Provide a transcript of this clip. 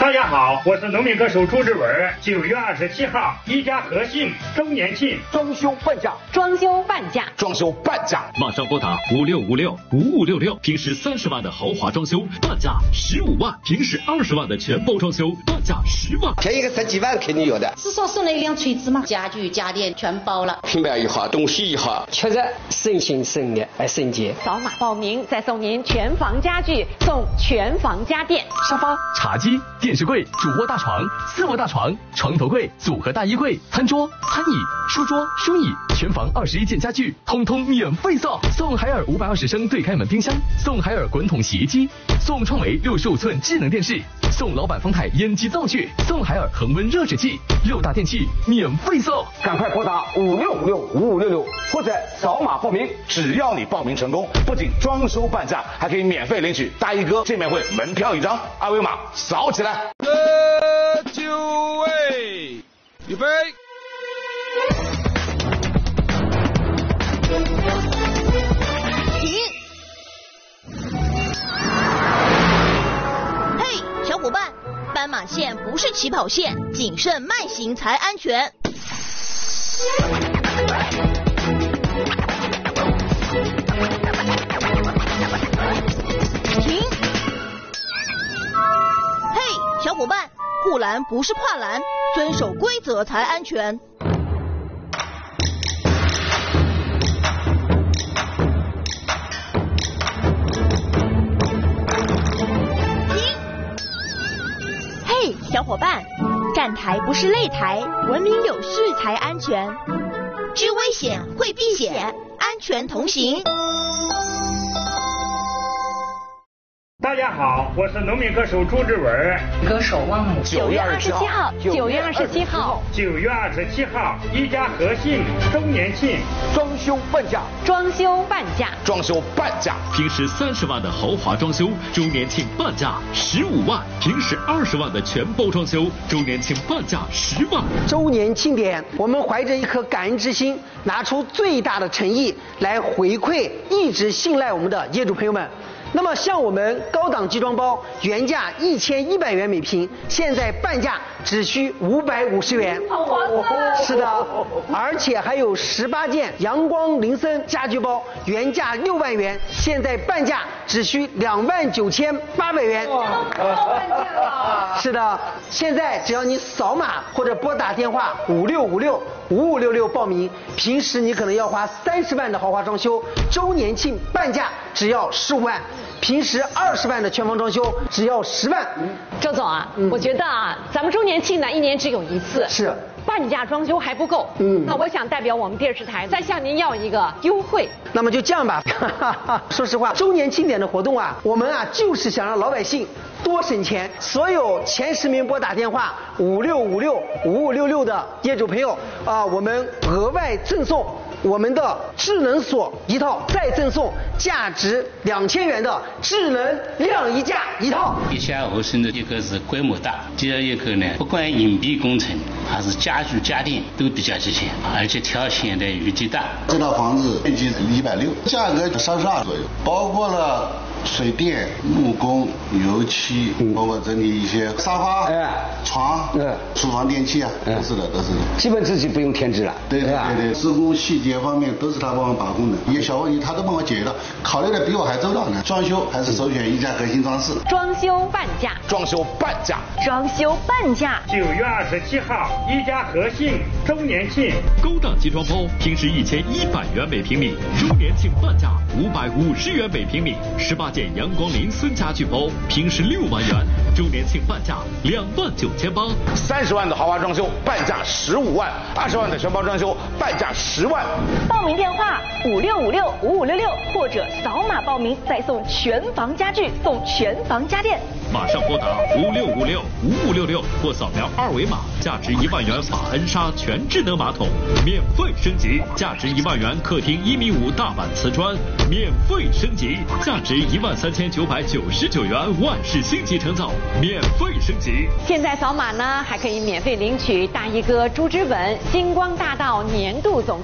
大家好，我是农民歌手朱志文。9月27号，一家和信周年庆， 装修半价， 装修半价， 装修半价， 马上拨打56565566，平时30万的豪华装修半价15万，平时20万的全包装修半价10万， 便宜个10几万肯定有的。 是说送了一辆锤子吗？家具家电全包了， 平板一号，东西一号， 确实省心省力还省钱。 扫码报名再送您全房家具，送全房家电， 沙发、茶几、电视柜、主卧大床、4卧大床、床头柜、组合大衣柜、餐桌、餐椅、书桌、书椅，全房21件家具，通通免费送。送海尔520升对开门冰箱，送海尔滚筒洗衣机，送创维65寸智能电视，送老板方太烟机灶具，送海尔恒温热水器，6大电器免费送。 赶快拨打56565566或者扫码报名，只要你报名成功，不仅装修半价，还可以免费领取大衣哥见面会门票1张，二维码扫起来。 就位，预备。 停！嘿，小伙伴，斑马线不是起跑线，谨慎慢行才安全。停！嘿，小伙伴，护栏不是跨栏，遵守规则才安全。小伙伴，站台不是擂台，文明有序才安全。知危险，会避险，安全同行。 大家好，我是农民歌手朱志文。 歌手忘了9月27号，9月27号 ，9月27号，一家和信周年庆， 装修半价， 装修半价， 装修半价， 平时30万的豪华装修周年庆半价15万，平时20万的全包装修周年庆半价10万。 周年庆典，我们怀着一颗感恩之心，拿出最大的诚意来回馈一直信赖我们的业主朋友们。那么像我们高档集装包原价1100元每平，现在半价只需550元。是的，而且还有18件阳光林森家居包，原价6万元，现在半价只需29800元。是的，现在只要你扫码或者拨打电话56565566报名，平时你可能要花30万的豪华装修，周年庆半价只要15万。平时20万的全房装修只要10万。 周总啊，我觉得啊，咱们周年庆呢1年只有一次， 是半价装修还不够。那我想代表我们电视台再向您要一个优惠。 那么就这样吧，说实话，周年庆典的活动啊，我们啊就是想让老百姓多省钱。所有前10名拨打电话56565566的业主朋友啊，我们额外赠送我们的智能锁一套，再赠送价值2000元的智能晾衣架一套。 一家和顺的一个是规模大，第二一个呢，不管硬币工程还是家具家电都比较齐全，而且条件的余地大。 这套房子面积160，价格32左右，包括了水电、木工、油漆，包括整理一些沙发、床、厨房电器啊，都是的， 基本自己不用添置了。 对，施工细节方面都是他帮我把控的，一些小问题他都帮我解决了，考虑的比我还周到呢。装修还是首选一家核心装饰。 装修半价， 装修半价， 装修半价。 9月27号，一家和信周年庆， 高档集装包平时1100元每平米，周年庆半价550元每平米，18件阳光林森家具包平时6万元，周年庆半价29800。 30万的豪华装修半价15万，20万的全包装修半价10万。 报名电话56565566，或者扫码报名再送全房家具，送全房家电。 马上拨打56565566或扫描2维码，价值1万元法恩莎全智能马桶免费升级，价值1万元客厅1.5米大板瓷砖免费升级，价值13999元万氏星级成造免费升级。 现在扫码呢，还可以免费领取大衣哥朱之吻星光大道年度总